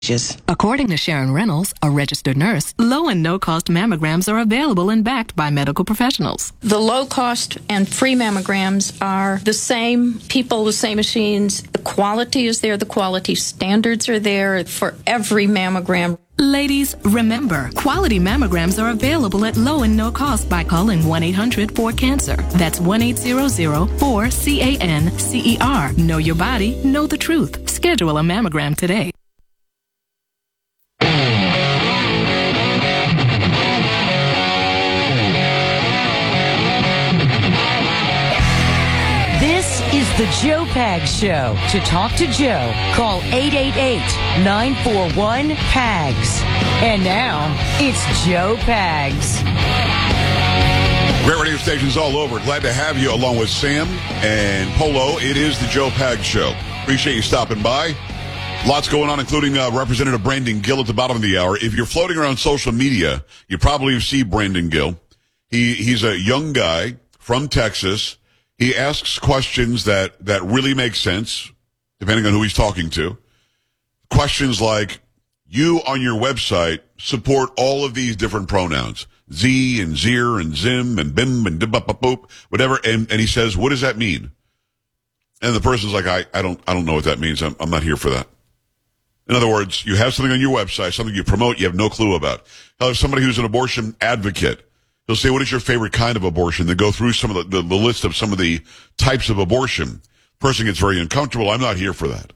According to Sharon Reynolds, a registered nurse, low and no-cost mammograms are available and backed by medical professionals. The low-cost and free mammograms are the same people, the same machines. The quality is there. The quality standards are there for every mammogram. Ladies, remember, quality mammograms are available at low and no cost by calling 1-800-4CANCER. That's 1-800-4CANCER. Know your body, know the truth. Schedule a mammogram today. Is the Joe Pags Show. To talk to Joe, call 888-941-PAGS. And now, it's Joe Pags. Great radio stations all over. Glad to have you along with Sam and Polo. It is the Joe Pags Show. Appreciate you stopping by. Lots going on, including Representative Brandon Gill at the bottom of the hour. If you're floating around social media, you probably see Brandon Gill. He's a young guy from Texas. He asks questions that really make sense, depending on who he's talking to. Questions like, you on your website support all of these different pronouns. Z and Zir and Zim and Bim and Dibba-Boop, whatever. And he says, what does that mean? And the person's like, I don't know what that means. I'm not here for that. In other words, you have something on your website, something you promote, you have no clue about. Now, if somebody who's an abortion advocate, he'll say, what is your favorite kind of abortion? They go through some of the list of some of the types of abortion. Person gets very uncomfortable. I'm not here for that.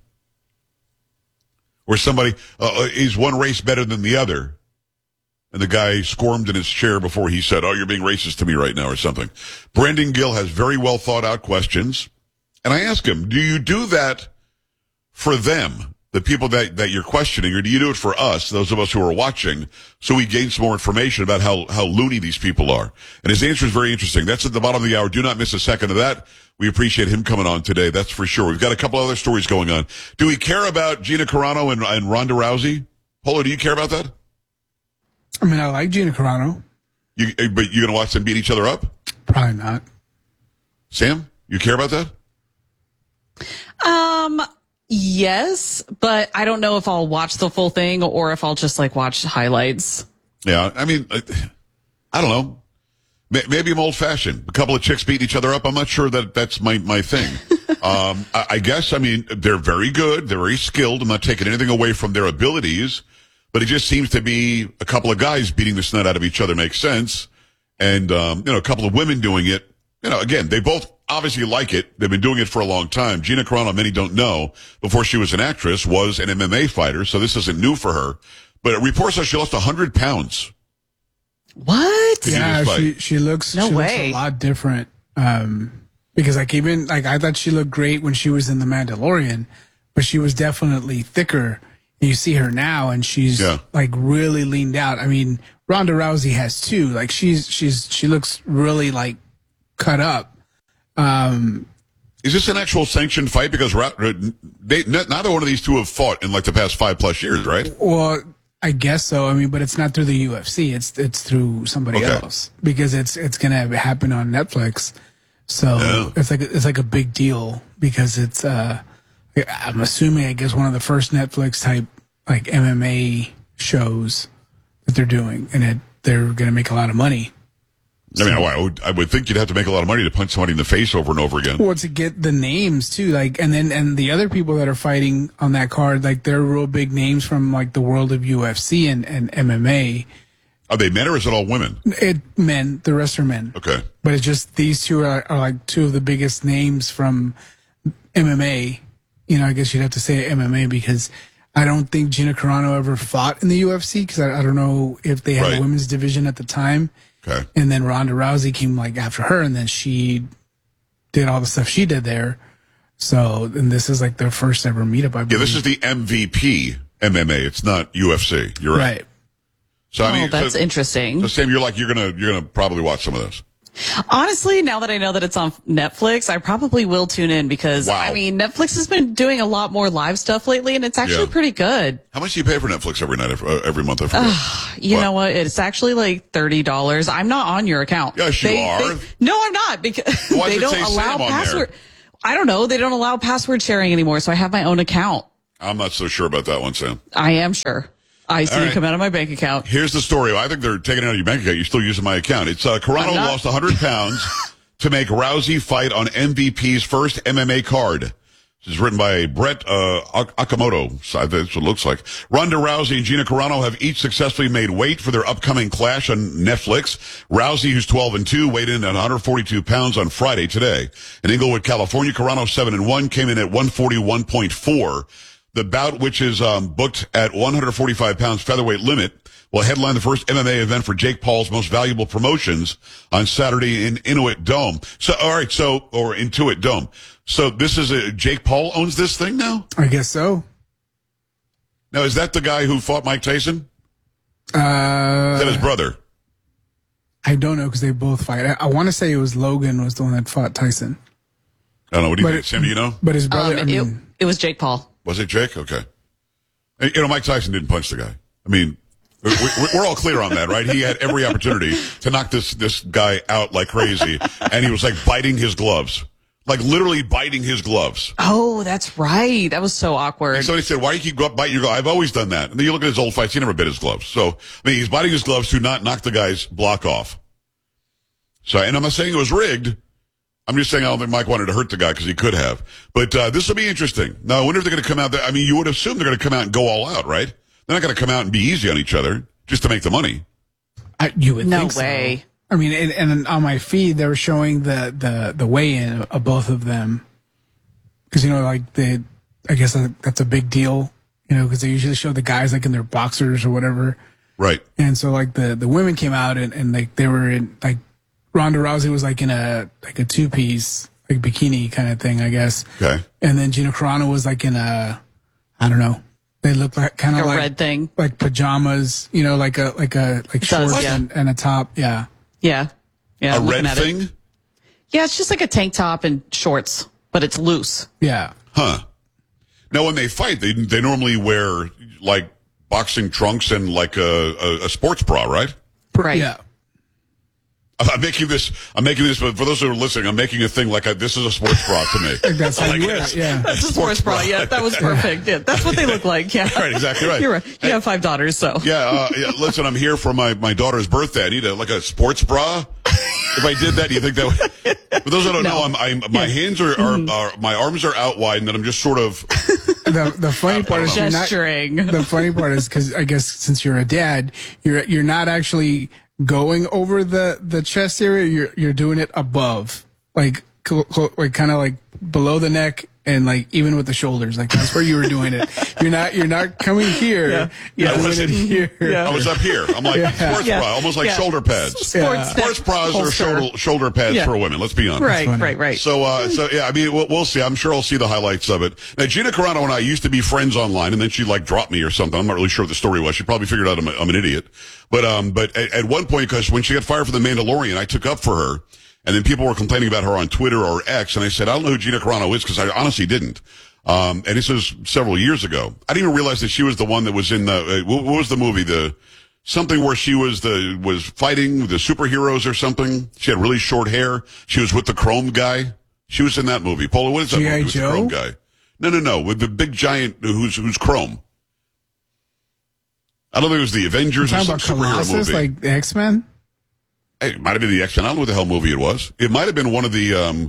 Or somebody, is one race better than the other? And the guy squirmed in his chair before he said, oh, you're being racist to me right now or something. Brandon Gill has very well thought out questions. And I ask him, do you do that for them? The people that you're questioning, or do you do it for us, those of us who are watching, so we gain some more information about how loony these people are? And his answer is very interesting. That's at the bottom of the hour. Do not miss a second of that. We appreciate him coming on today, that's for sure. We've got a couple other stories going on. Do we care about Gina Carano and Ronda Rousey? Polo, do you care about that? I mean, I like Gina Carano. But you're going to watch them beat each other up? Probably not. Sam, you care about that? Yes, but I don't know if I'll watch the full thing or if I'll just watch highlights. Yeah, I mean, I don't know. Maybe I'm old fashioned. A couple of chicks beat each other up. I'm not sure that's my thing. I guess, I mean, they're very good. They're very skilled. I'm not taking anything away from their abilities, but it just seems to be a couple of guys beating the snot out of each other makes sense. And, a couple of women doing it. Again, they both obviously like it. They've been doing it for a long time. Gina Carano, many don't know, before she was an actress, was an MMA fighter, so this isn't new for her. But reports that she lost 100 pounds. What? Yeah, she looks a lot different. Because I thought she looked great when she was in The Mandalorian, but she was definitely thicker. And you see her now, and she's really leaned out. I mean, Ronda Rousey has too. She looks really cut up. Is this an actual sanctioned fight? Because neither one of these two have fought in the past 5+ years, right? Well, I guess so. I mean, but it's not through the UFC. It's through somebody else, because it's gonna happen on Netflix. So it's like a big deal, because it's I'm assuming, I guess, one of the first Netflix type MMA shows that they're doing, and they're gonna make a lot of money. I mean, I would think you'd have to make a lot of money to punch somebody in the face over and over again. Well, to get the names too, and the other people that are fighting on that card, they're real big names from the world of UFC and MMA. Are they men or is it all women? Men. The rest are men. Okay. But it's just these two are two of the biggest names from MMA. I guess you'd have to say MMA, because I don't think Gina Carano ever fought in the UFC, because I don't know if they had a women's division at the time. Okay. And then Ronda Rousey came after her, and then she did all the stuff she did there. So, and this is their first ever meetup, I believe. Yeah, this is the MVP MMA. It's not UFC. You're right. So I mean, that's interesting. So Sam, you're gonna probably watch some of this. Honestly, now that I know that it's on Netflix, I probably will tune in, because I mean, Netflix has been doing a lot more live stuff lately, and it's actually pretty good. How much do you pay for Netflix every month? I forget. You know what? It's actually $30. I'm not on your account. Yes, you are. No, I'm not, because they don't allow password. I don't know. They don't allow password sharing anymore, so I have my own account. I'm not so sure about that one, Sam. I am sure. I see it come out of my bank account. Here's the story. I think they're taking it out of your bank account. You're still using my account. It's Carano lost 100 pounds to make Rousey fight on MVP's first MMA card. This is written by Brett Akamoto. That's what it looks like. Ronda Rousey and Gina Carano have each successfully made weight for their upcoming clash on Netflix. Rousey, who's 12-2, weighed in at 142 pounds on Friday today. In Inglewood, California, Carano, 7-1, came in at 141.4. The bout, which is booked at 145 pounds featherweight limit, will headline the first MMA event for Jake Paul's most valuable promotions on Saturday in Intuit Dome. Intuit Dome. So this is Jake Paul owns this thing now? I guess so. Now, is that the guy who fought Mike Tyson? Is that his brother? I don't know because they both fight. I want to say it was Logan was the one that fought Tyson. I don't know. What do you think, Sam? Do you know? But his brother, it was Jake Paul. Was it Jake? Okay. Mike Tyson didn't punch the guy. I mean, we're all clear on that, right? He had every opportunity to knock this guy out like crazy, and he was like biting his gloves. Like literally biting his gloves. Oh, that's right. That was so awkward. And somebody said, why do you keep biting your glove? I've always done that. And then you look at his old fights, he never bit his gloves. So, I mean, he's biting his gloves to not knock the guy's block off. So, and I'm not saying it was rigged. I'm just saying I don't think Mike wanted to hurt the guy because he could have. But this will be interesting. Now, I wonder if they're going to come out there. I mean, you would assume they're going to come out and go all out, right? They're not going to come out and be easy on each other just to make the money. You would no think way. So. I mean, and on my feed, they were showing the weigh-in of both of them. Because, like, I guess that's a big deal, because they usually show the guys, like, in their boxers or whatever. Right. And so, like, the women came out and like, they were in, like, Ronda Rousey was like in a two-piece like bikini kind of thing, I guess. Okay. And then Gina Carano was like in I don't know. They looked like kind of like a red thing, like pajamas, like shorts and a top. Yeah. Yeah. A red thing. Yeah, it's just like a tank top and shorts, but it's loose. Yeah. Huh. Now, when they fight, they normally wear like boxing trunks and like a sports bra, right? Right. Yeah. I'm making this, but for those who are listening, I'm making a thing like this is a sports bra to me. That's how you wear it, yeah. That's a sports bra, yeah. That was perfect. Yeah, that's what they look like, yeah. Right, exactly right. You're right. You have 5 daughters, so. Yeah, listen, I'm here for my daughter's birthday. I need a sports bra. If I did that, do you think that would... For those who don't know, my hands are my arms are out wide, and then I'm just sort of... The funny part is gesturing. The funny part is because I guess since you're a dad, you're not actually going over the chest area. You're doing it above, like kind of like below the neck. And like even with the shoulders, like that's where you were doing it. You're not coming here. Yeah. You're doing it here. Yeah. I was up here. I'm like sports bra, almost like shoulder pads. Sports bras are shoulder pads for women. Let's be honest. Right. So yeah, I mean we'll see. I'm sure I'll see the highlights of it. Now Gina Carano and I used to be friends online, and then she like dropped me or something. I'm not really sure what the story was. She probably figured out I'm an idiot. But at one point, because when she got fired for The Mandalorian, I took up for her. And then people were complaining about her on Twitter or X, and I said, I don't know who Gina Carano is, because I honestly didn't. And this was several years ago. I didn't even realize that she was the one that was in what was the movie? Something where she was fighting the superheroes or something. She had really short hair. She was with the Chrome guy. She was in that movie. Paula, what is that movie with the Chrome guy? No, with the big giant who's Chrome. I don't think it was the Avengers or some superhero movie. Like the X-Men? It might have been the X-Men. I don't know what the hell movie it was. It might have been one of the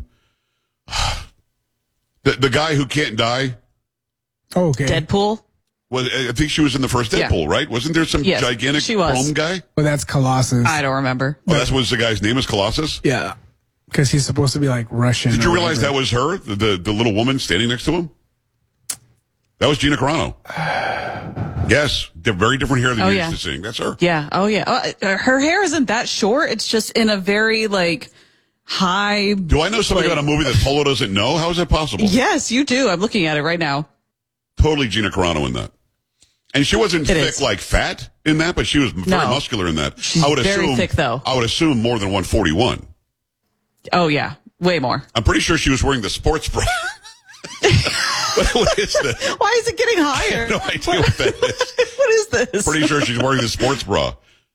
guy who can't die. Oh, okay. Deadpool? Well, I think she was in the first Deadpool, right? Wasn't there some gigantic Chrome guy? Well, that's Colossus. I don't remember. Oh, that's what the guy's name is, Colossus? Yeah. Because he's supposed to be like Russian. Did you realize that was her, the little woman standing next to him? That was Gina Carano. Yes, they're very different hair than you're used to seeing. That's her. Yeah. Oh, yeah. Her hair isn't that short. It's just in a very, high... Do I know something about a movie that Polo doesn't know? How is that possible? Yes, you do. I'm looking at it right now. Totally Gina Carano in that. And she wasn't thick like fat in that, but she was very muscular in that. She's very thick, though. I would assume more than 141. Oh, yeah. Way more. I'm pretty sure she was wearing the sports bra. What is this? Why is it getting higher? I have no idea what that is. What is this? Pretty sure she's wearing the sports bra.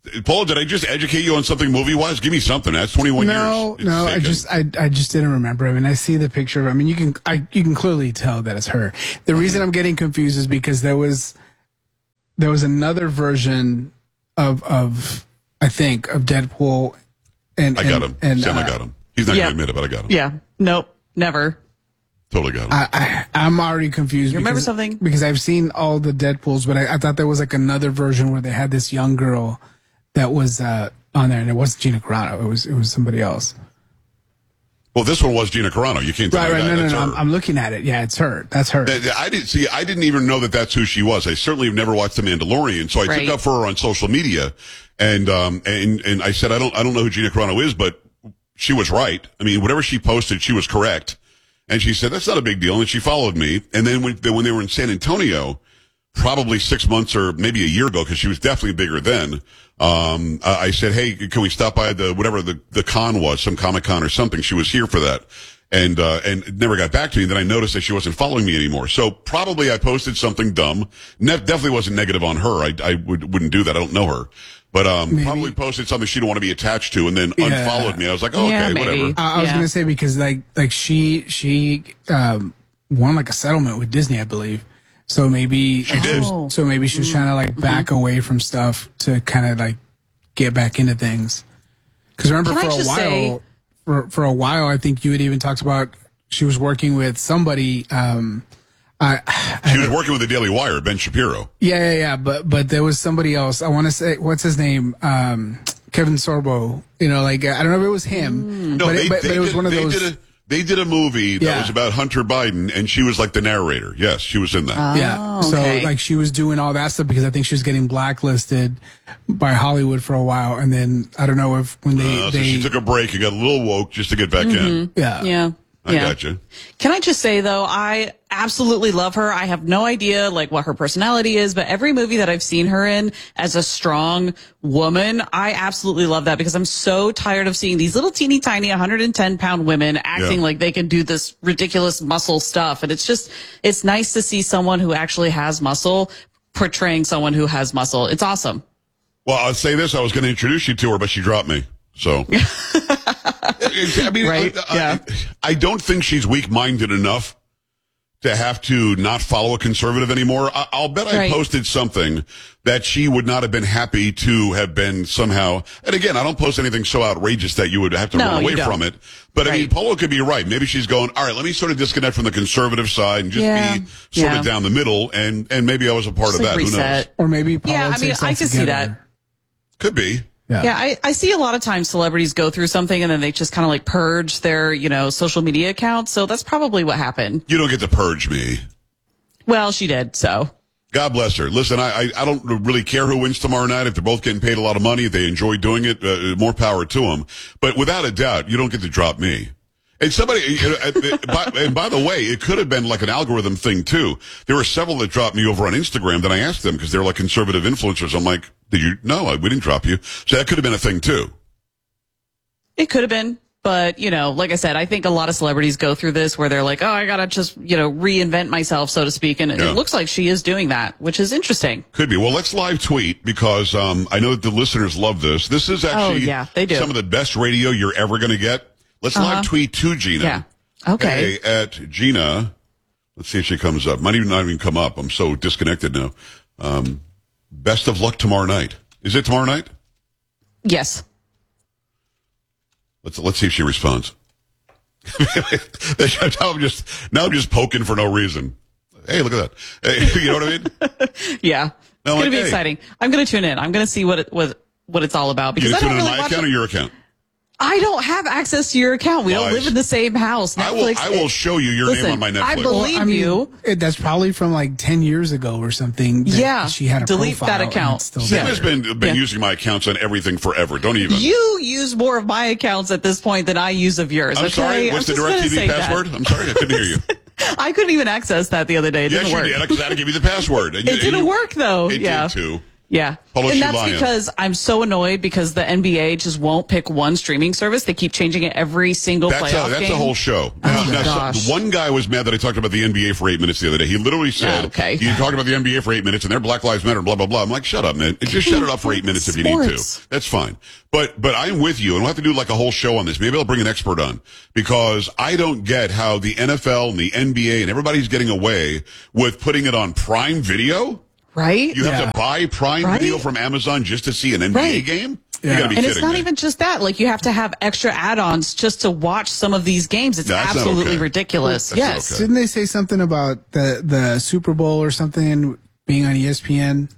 Paul, did I just educate you on something movie-wise? Give me something. That's 21 years. No, I just didn't remember. I mean, I see the picture of her. I mean, you can clearly tell that it's her. The reason I'm getting confused is because there was another version of I think of Deadpool, and I got him. And Sam, I got him. He's not going to admit it, but I got him. Yeah. Nope. Never. Totally got him. I'm already confused. You remember something? Because I've seen all the Deadpools, but I thought there was like another version where they had this young girl that was on there, and it wasn't Gina Carano. It was somebody else. Well, this one was Gina Carano. You can't tell me that. No. I'm looking at it. Yeah, it's her. That's her. I didn't even know that that's who she was. I certainly have never watched The Mandalorian, so I took up for her on social media, and I said I don't know who Gina Carano is, but she was right. I mean, whatever she posted, she was correct. And she said, that's not a big deal. And she followed me. And then when they were in San Antonio, probably 6 months or maybe a year ago, because she was definitely bigger then, I said, hey, can we stop by whatever the con was, some Comic-Con or something? She was here for that. And never got back to me. And then I noticed that she wasn't following me anymore. So probably I posted something dumb. Definitely wasn't negative on her. I wouldn't do that. I don't know her. But probably posted something she didn't want to be attached to, and then unfollowed me. I was like, oh, okay, whatever. I was gonna say, because like she won like a settlement with Disney, I believe. So maybe she did. So maybe she was trying to like back away from stuff to kind of like get back into things. Because remember, for a while, I think you had even talked about she was working with somebody. She was working with the Daily Wire, Ben Shapiro. Yeah. But there was somebody else. I want to say, what's his name? Kevin Sorbo. You know, like, I don't know if it was him. No, but it was one of those. They did a movie that was about Hunter Biden, and she was like the narrator. Yes, she was in that. Yeah. So, like, she was doing all that stuff because I think she was getting blacklisted by Hollywood for a while. And then, I don't know if when so she took a break and got a little woke just to get back in. Yeah. I gotcha. Can I just say, though, I absolutely love her. I have no idea, like, what her personality is, but every movie that I've seen her in as a strong woman, I absolutely love that, because I'm so tired of seeing these little teeny tiny 110-pound women acting like they can do this ridiculous muscle stuff. And it's nice to see someone who actually has muscle portraying someone who has muscle. It's awesome. Well, I'll say this. I was going to introduce you to her, but she dropped me. So, I mean, I don't think she's weak-minded enough to have to not follow a conservative anymore. I'll bet I posted something that she would not have been happy to have been somehow. And again, I don't post anything so outrageous that you would have to run away from it. But I mean, Polo could be right. Maybe she's going, all right, let me sort of disconnect from the conservative side and just be sort of down the middle. And maybe I was a part of that. Who knows? Or maybe politics. I can see that. Could be. Yeah, I see a lot of times celebrities go through something and then they just kind of like purge their, social media accounts. So that's probably what happened. You don't get to purge me. Well, she did, so. God bless her. Listen, I don't really care who wins tomorrow night. If they're both getting paid a lot of money, if they enjoy doing it, more power to them. But without a doubt, you don't get to drop me. And somebody, and by the way, it could have been like an algorithm thing too. There were several that dropped me over on Instagram. Then I asked them because they're like conservative influencers. I'm like, did you? No, we didn't drop you. So that could have been a thing too. It could have been. But, like I said, I think a lot of celebrities go through this where they're like, oh, I got to just, reinvent myself, so to speak. And it looks like she is doing that, which is interesting. Could be. Well, let's live tweet because I know that the listeners love this. This is actually they do. Some of the best radio you're ever going to get. Let's live tweet to Gina. Yeah. Okay. At Gina. Let's see if she comes up. Might not even come up. I'm so disconnected now. Best of luck tomorrow night. Is it tomorrow night? Yes. Let's see if she responds. now I'm just poking for no reason. Hey, look at that. Hey, you know what I mean? Yeah. It's going to be exciting. I'm going to tune in. I'm going to see what it's all about. Because you tune in my account or your account? I don't have access to your account. We don't live in the same house. Netflix, I will show you your name on my Netflix. I believe you. That's probably from like 10 years ago or something. She had a delete that account. Sam has been using my accounts on everything forever. Don't even. You use more of my accounts at this point than I use of yours. I'm sorry. What's the DirecTV password? I'm sorry. I couldn't hear you. I couldn't even access that the other day. It didn't work. Yes, you did. I had to give you the password. It didn't work though. It did too. Yeah. Polo, And she that's lying. because I'm so annoyed because the NBA just won't pick one streaming service. They keep changing it every single playoff That's game. a whole show. gosh. One guy was mad that I talked about the NBA for 8 minutes the other day. He literally said, Okay. you talked about the NBA for 8 minutes and their Black Lives Matter, blah, blah, blah. I'm like, shut up, man. Just shut it up for 8 minutes if you need to. Sports. That's fine. But I'm with you, and we'll have to do like a whole show on this. Maybe I'll bring an expert on, because I don't get how the NFL and the NBA and everybody's getting away with putting it on Prime Video. Right? You have to buy Prime Right? Video from Amazon just to see an NBA Right. game? Yeah. You gotta be And kidding it's not me. even just that. Like, you have to have extra add-ons just to watch some of these games. It's That's not absolutely okay. ridiculous. That's not Yes. okay. Didn't they say something about the Super Bowl or something being on ESPN?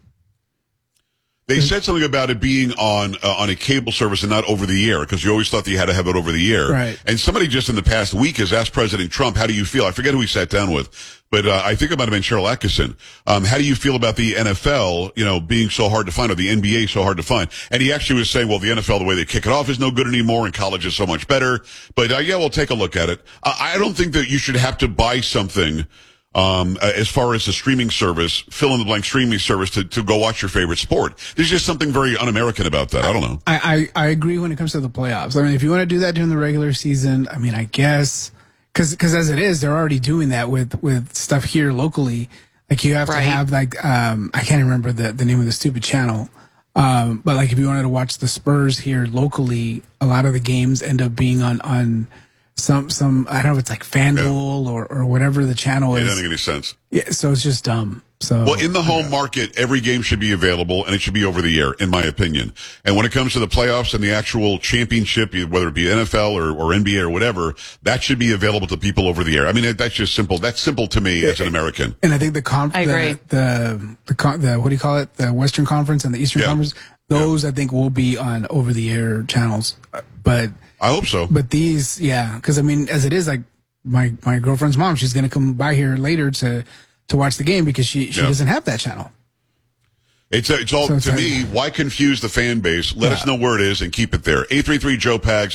They said something about it being on a cable service and not over the air, because you always thought that you had to have it over the air. Right. And somebody just in the past week has asked President Trump, how do you feel? I forget who he sat down with, but I think it might have been Cheryl Atkinson. How do you feel about the NFL, being so hard to find, or the NBA so hard to find? And he actually was saying, well, the NFL, the way they kick it off is no good anymore, and college is so much better. But yeah, we'll take a look at it. I don't think that you should have to buy something as far as the streaming service, fill in the blank streaming service to go watch your favorite sport. There's just something very un-American about that. I don't know. I agree when it comes to the playoffs. I mean, if you want to do that during the regular season, I mean, I guess, because as it is, they're already doing that with stuff here locally. Like, you have to Right. have, like, I can't remember the name of the stupid channel. But like, if you wanted to watch the Spurs here locally, a lot of the games end up being on some I don't know if it's like FanDuel or whatever the channel It is. doesn't make any sense. Yeah, so it's just dumb. So Well, in the home market, every game should be available, and it should be over the air, in my opinion. And when it comes to the playoffs and the actual championship, whether it be NFL or NBA or whatever, that should be available to people over the air. I mean, that's just simple. That's simple to me as an American. And I think I agree. the what do you call it? The Western Conference and the Eastern Yeah. Conference. Those I think will be on over the air channels. But I hope so. these, yeah, because I mean, as it is, like my girlfriend's mom, she's gonna come by here later to watch the game because she doesn't have that channel. It's all, So it's to like- me, why confuse the fan base? Let us know where it is and keep it there. 833-JOE-PAGS,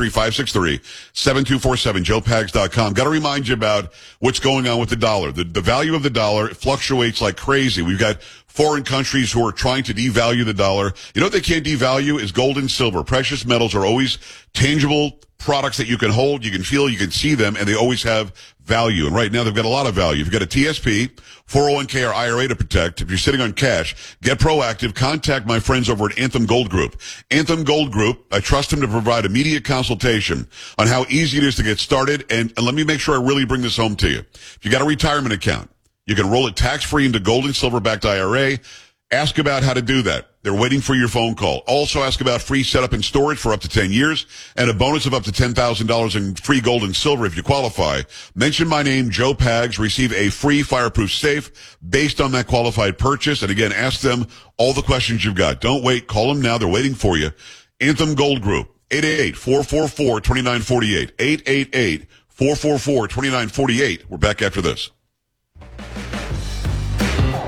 833-563-7247, joepags.com. Got to remind you about what's going on with the dollar. The value of the dollar fluctuates like crazy. We've got foreign countries who are trying to devalue the dollar. You know what they can't devalue is gold and silver. Precious metals are always tangible products that you can hold, you can feel, you can see them, and they always have value. And right now they've got a lot of value. You've got a TSP, 401k or IRA to protect. If you're sitting on cash, get proactive. Contact my friends over at Anthem Gold Group. Anthem Gold Group, I trust them to provide immediate consultation on how easy it is to get started. And let me make sure I really bring this home to you. If you got a retirement account, you can roll it tax-free into gold and silver-backed IRA. Ask about how to do that. They're waiting for your phone call. Also ask about free setup and storage for up to 10 years and a bonus of up to $10,000 in free gold and silver if you qualify. Mention my name, Joe Pags. Receive a free fireproof safe based on that qualified purchase. And again, ask them all the questions you've got. Don't wait. Call them now. They're waiting for you. Anthem Gold Group, 888-444-2948. 888-444-2948. We're back after this.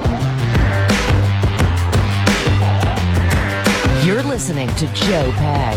You're listening to Joe Pags.